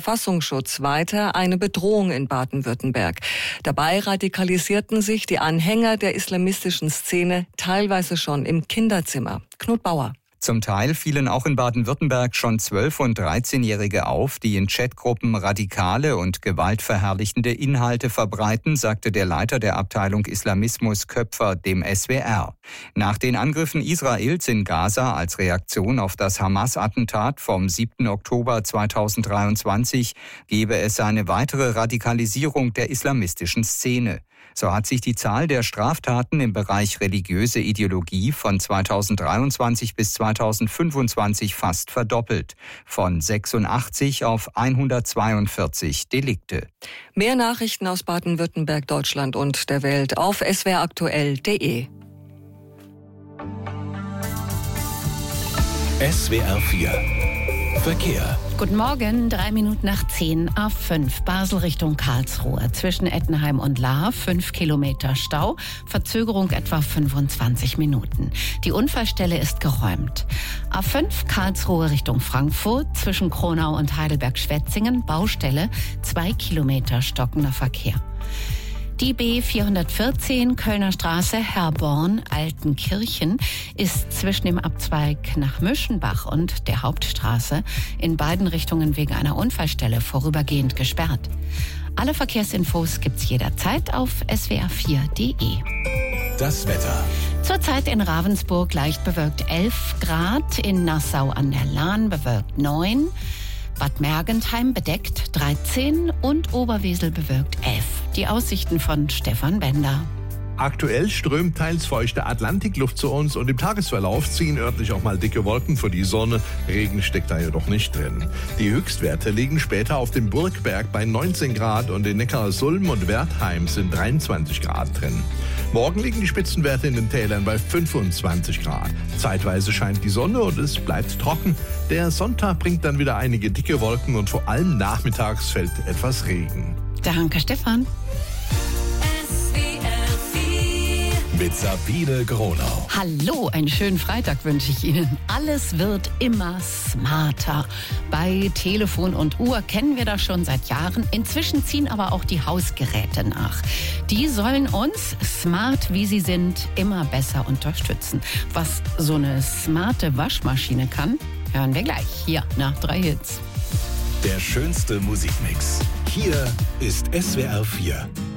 Verfassungsschutz weiter eine Bedrohung in Baden-Württemberg. Dabei radikalisierten sich die Anhänger der islamistischen Szene teilweise schon im Kinderzimmer. Knut Bauer. Zum Teil fielen auch in Baden-Württemberg schon 12- und 13-Jährige auf, die in Chatgruppen radikale und gewaltverherrlichende Inhalte verbreiten, sagte der Leiter der Abteilung Islamismus Köpfer dem SWR. Nach den Angriffen Israels in Gaza als Reaktion auf das Hamas-Attentat vom 7. Oktober 2023 gebe es eine weitere Radikalisierung der islamistischen Szene. So hat sich die Zahl der Straftaten im Bereich religiöse Ideologie von 2023 bis 2025 fast verdoppelt, von 86 auf 142 Delikte. Mehr Nachrichten aus Baden-Württemberg, Deutschland und der Welt auf swraktuell.de. SWR 4 Verkehr. Guten Morgen, 3 Minuten nach 10, A5, Basel Richtung Karlsruhe. Zwischen Ettenheim und Lahr 5 Kilometer Stau, Verzögerung etwa 25 Minuten. Die Unfallstelle ist geräumt. A5, Karlsruhe Richtung Frankfurt, zwischen Kronau und Heidelberg-Schwetzingen, Baustelle, 2 Kilometer stockender Verkehr. Die B414 Kölner Straße, Herborn-Altenkirchen ist zwischen dem Abzweig nach Müschenbach und der Hauptstraße in beiden Richtungen wegen einer Unfallstelle vorübergehend gesperrt. Alle Verkehrsinfos gibt's jederzeit auf swr4.de. Das Wetter. Zurzeit in Ravensburg leicht bewölkt 11 Grad, in Nassau an der Lahn bewölkt 9, Bad Mergentheim bedeckt 13 und Oberwesel bewölkt 11. Die Aussichten von Stefan Bender. Aktuell strömt teils feuchte Atlantikluft zu uns und im Tagesverlauf ziehen örtlich auch mal dicke Wolken vor die Sonne. Regen steckt da jedoch nicht drin. Die Höchstwerte liegen später auf dem Burgberg bei 19 Grad und in Neckarsulm und Wertheim sind 23 Grad drin. Morgen liegen die Spitzenwerte in den Tälern bei 25 Grad. Zeitweise scheint die Sonne und es bleibt trocken. Der Sonntag bringt dann wieder einige dicke Wolken und vor allem nachmittags fällt etwas Regen. Danke, Stefan. Mit Sabine Gronau. Hallo, einen schönen Freitag wünsche ich Ihnen. Alles wird immer smarter. Bei Telefon und Uhr kennen wir das schon seit Jahren. Inzwischen ziehen aber auch die Hausgeräte nach. Die sollen uns, smart wie sie sind, immer besser unterstützen. Was so eine smarte Waschmaschine kann, hören wir gleich hier nach 3 Hits. Der schönste Musikmix. Hier ist SWR 4.